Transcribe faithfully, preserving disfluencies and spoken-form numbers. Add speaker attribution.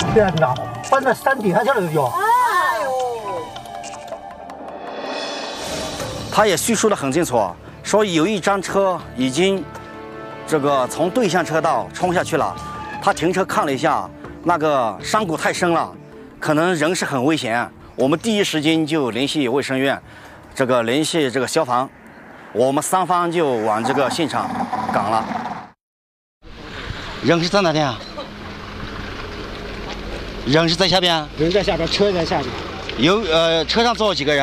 Speaker 1: 天哪，搬到山底下去了就。
Speaker 2: 哎呦！
Speaker 3: 他也叙述得很清楚，说有一辆车已经这个从对向车道冲下去了，他停车看了一下，那个山谷太深了，可能人是很危险。我们第一时间就联系卫生院，这个联系这个消防，我们三方就往这个现场赶了。人是在哪边啊？人是在下边，
Speaker 4: 人在下边，车在下边。
Speaker 3: 有呃，车上坐几个人？